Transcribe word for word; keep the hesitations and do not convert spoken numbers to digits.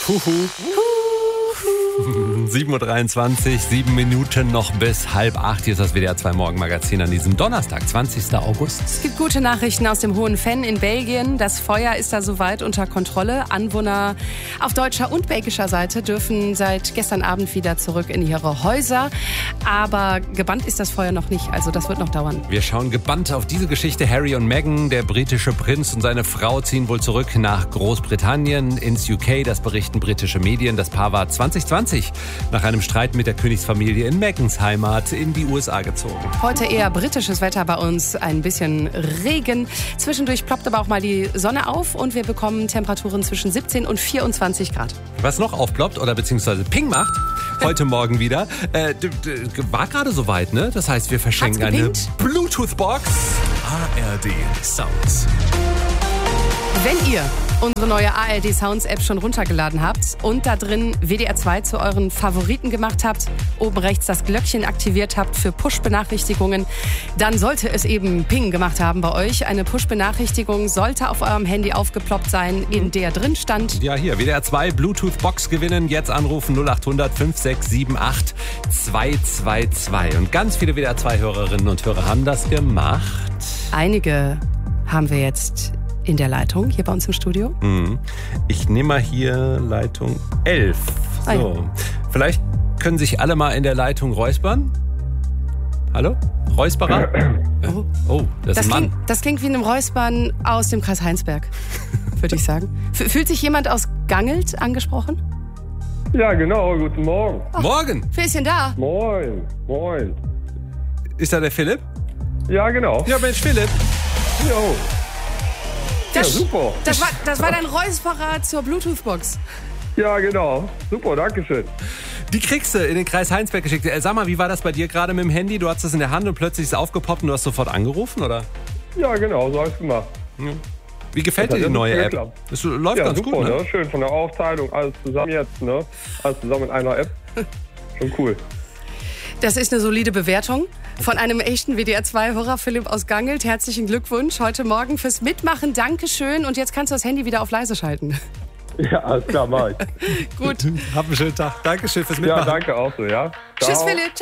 Huhu. sieben Uhr dreiundzwanzig, sieben Minuten noch bis halb acht. Hier ist das W D R zwei Morgenmagazin an diesem Donnerstag, zwanzigsten August. Es gibt gute Nachrichten aus dem Hohen Venn in Belgien. Das Feuer ist da soweit unter Kontrolle. Anwohner auf deutscher und belgischer Seite dürfen seit gestern Abend wieder zurück in ihre Häuser. Aber gebannt ist das Feuer noch nicht, also das wird noch dauern. Wir schauen gebannt auf diese Geschichte. Harry und Meghan, der britische Prinz und seine Frau, ziehen wohl zurück nach Großbritannien, ins U K. Das berichten britische Medien. Das Paar war zwanzig zwanzig nach einem Streit mit der Königsfamilie in Meghans Heimat in die U S A gezogen. Heute eher britisches Wetter bei uns, ein bisschen Regen. Zwischendurch ploppt aber auch mal die Sonne auf und wir bekommen Temperaturen zwischen siebzehn und vierundzwanzig Grad. Was noch aufploppt oder beziehungsweise Ping macht, heute Morgen wieder, äh, d- d- war gerade soweit, ne? Das heißt, wir verschenken Hat's eine gepinkt? Bluetooth-Box. A R D Sounds. Wenn ihr unsere neue A R D Sounds App schon runtergeladen habt und da drin W D R zwei zu euren Favoriten gemacht habt, oben rechts das Glöckchen aktiviert habt für Push-Benachrichtigungen, dann sollte es eben Ping gemacht haben bei euch. Eine Push-Benachrichtigung sollte auf eurem Handy aufgeploppt sein, in der drin stand: Ja, hier, W D R zwei Bluetooth-Box gewinnen. Jetzt anrufen null acht hundert fünf sechs sieben acht zwei zwei zwei. Und ganz viele W D R zwei Hörerinnen und Hörer haben das gemacht. Einige haben wir jetzt in der Leitung, hier bei uns im Studio. Mhm. Ich nehme mal hier Leitung elf. So. Ah, ja. Vielleicht können sich alle mal in der Leitung räuspern. Hallo? Räusperer? Oh. Oh, das, Das ist ein Mann. klingt, das klingt wie ein Räuspern aus dem Kreis Heinsberg, würde ich sagen. F- Fühlt sich jemand aus Gangelt angesprochen? Ja, genau. Guten Morgen. Morgen! Wer ist denn da? Moin. Moin. Ist da der Philipp? Ja, genau. Ja, Mensch, Philipp. Jo. Das, Ja, super. Das war, das war dein Räusperer zur Bluetooth-Box. Ja, genau. Super, dankeschön. Die kriegst du in den Kreis Heinsberg geschickt. Äh, Sag mal, wie war das bei dir gerade mit dem Handy? Du hattest es in der Hand und plötzlich ist es aufgepoppt und du hast sofort angerufen, oder? Ja, genau. So habe ich gemacht. Wie gefällt Das dir die hat ja neue super App? geklappt. Das läuft Ja, ganz super, gut, ne? ne? Schön von der Aufteilung. Alles zusammen jetzt, ne? Alles zusammen in einer App. Schon cool. Das ist eine solide Bewertung von einem echten W D R zwei Hörer, Philipp aus Gangelt. Herzlichen Glückwunsch heute Morgen fürs Mitmachen. Dankeschön. Und jetzt kannst du das Handy wieder auf leise schalten. Ja, alles klar, mach ich. Gut. Hab einen schönen Tag. Dankeschön fürs Ja, Mitmachen. danke auch so, ja. Tschüss, Ciao. Philipp. Ciao.